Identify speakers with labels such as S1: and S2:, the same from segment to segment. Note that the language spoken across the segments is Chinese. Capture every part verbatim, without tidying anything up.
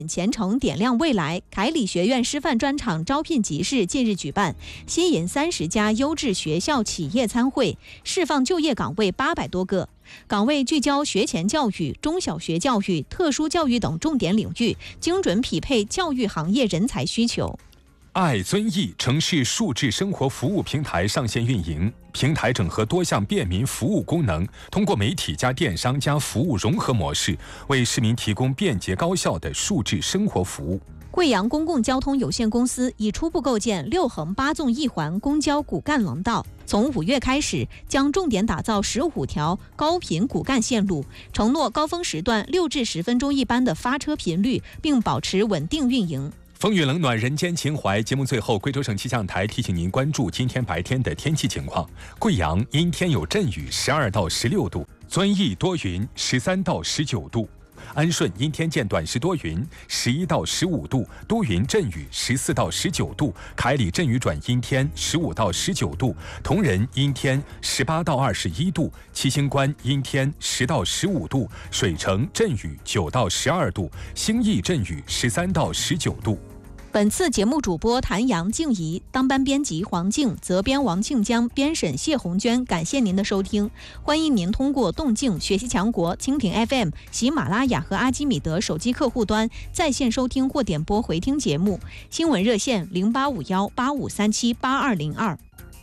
S1: 前程点亮未来凯里学院师范专场招聘集市近日举办，吸引三十家优质学校企业参会，释放就业岗位八百多个。岗位聚焦学前教育、中小学教育、特殊教育等重点领域，精准匹配教育行业人才需求。
S2: 爱遵义城市数字生活服务平台上线运营，平台整合多项便民服务功能，通过媒体加电商加服务融合模式，为市民提供便捷高效的数字生活服务。
S1: 贵阳公共交通有限公司已初步构建六横八纵一环公交骨干廊道，从五月开始将重点打造十五条高频骨干线路，承诺高峰时段六至十分钟一班的发车频率，并保持稳定运营。
S2: 风雨冷暖人间情怀，节目最后，贵州省气象台提醒您关注今天白天的天气情况。贵阳阴天有阵雨，十二到十六度；遵义多云，十三到十九度；安顺阴天见短时多云，十一到十五度；多云阵雨，十四到十九度；凯里阵雨转阴天，十五到十九度；铜仁阴天，十八到二十一度；七星关阴天，十到十五度；水城阵雨，九到十二度；兴义阵雨，十三到十九度。
S1: 本次节目主播谭阳、静怡，当班编辑黄静，责编王庆江，编审谢红娟。感谢您的收听，欢迎您通过动静、学习强国、蜻蜓 F M、喜马拉雅和阿基米德手机客户端在线收听或点播回听节目。新闻热线零八五幺八五三七八二零二。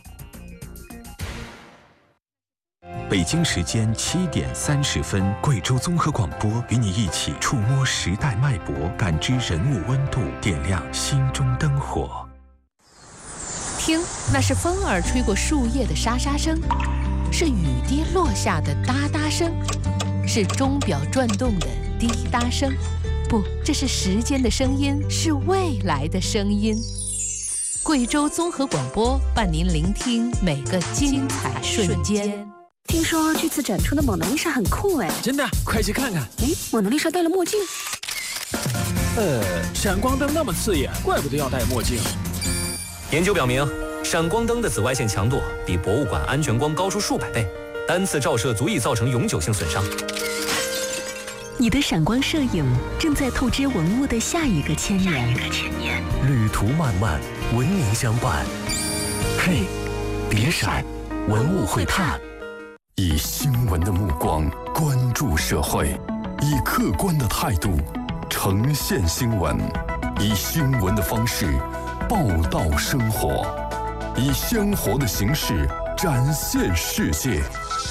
S2: 北京时间七点三十分，贵州综合广播与你一起触摸时代脉搏，感知人物温度，点亮心中灯火。
S3: 听，那是风儿吹过树叶的沙沙声，是雨滴落下的哒哒声，是钟表转动的滴答声。不，这是时间的声音，是未来的声音。贵州综合广播伴您聆听每个精彩瞬间。
S4: 听说这次展出的蒙娜丽莎很酷哎！
S5: 真的，快去看看！
S4: 哎，蒙娜丽莎戴了墨镜。
S5: 呃，闪光灯那么刺眼，怪不得要戴墨镜。
S6: 研究表明，闪光灯的紫外线强度比博物馆安全光高出数百倍，单次照射足以造成永久性损伤。
S7: 你的闪光摄影正在透支文物的下一个千年。
S8: 旅途漫漫，文明相伴。嘿，别闪，文物会探。以新闻的目光关注社会，以客观的态度呈现新闻，以新闻的方式报道生活，以鲜活的形式展现世界。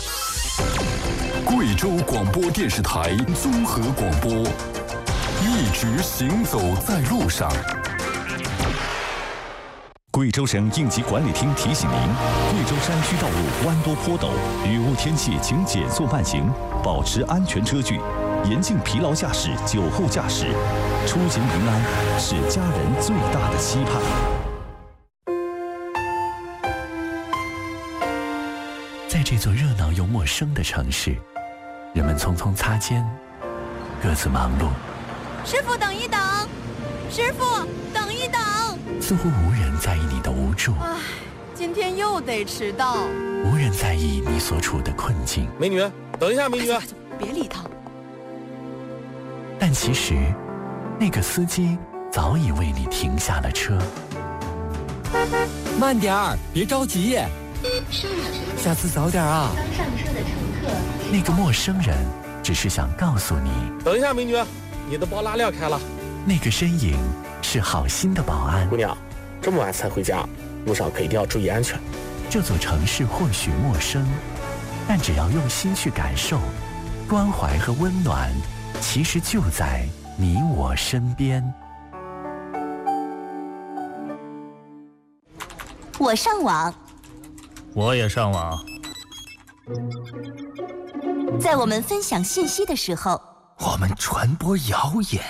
S8: 贵州广播电视台综合广播，一直行走在路上。
S9: 贵州省应急管理厅提醒您：贵州山区道路弯多坡陡，雨雾天气请减速慢行，保持安全车距，严禁疲劳驾驶、酒后驾驶。出行平安是家人最大的期盼。
S8: 在这座热闹又陌生的城市，人们匆匆擦肩，各自忙碌。
S10: 师傅，等一等！师傅，等一等！
S8: 似乎无人在意你的无助，
S10: 唉，今天又得迟到。
S8: 无人在意你所处的困境。
S5: 美女，等一下，美女，
S10: 别理他。
S8: 但其实，那个司机早已为你停下了车。
S5: 慢点儿，别着急。下次早点啊。
S7: 刚上车的乘客。
S8: 那个陌生人只是想告诉你，
S5: 等一下，美女，你的包拉链开了。
S8: 那个身影是好心的保安。
S11: 姑娘，这么晚才回家，路上可一定要注意安全。
S8: 这座城市或许陌生，但只要用心去感受，关怀和温暖其实就在你我身边。
S12: 我上网，
S13: 我也上网。
S12: 在我们分享信息的时候，
S8: 我们传播谣言；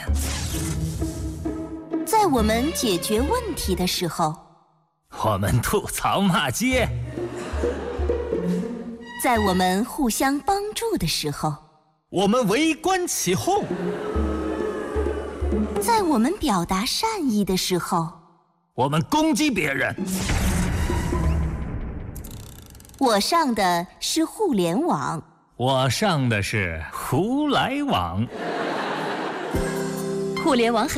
S12: 在我们解决问题的时候，
S13: 我们吐槽骂街；
S12: 在我们互相帮助的时候，
S13: 我们围观起哄；
S12: 在我们表达善意的时候，
S13: 我们攻击别人。
S12: 我上的是互联网，
S13: 我上的是胡来网。
S14: 互联网很